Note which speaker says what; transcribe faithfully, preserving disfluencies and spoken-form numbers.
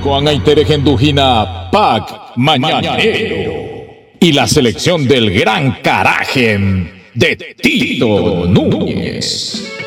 Speaker 1: Con Aiteregendujina Pac Mañanero y la selección del gran Carajen de Tito Núñez.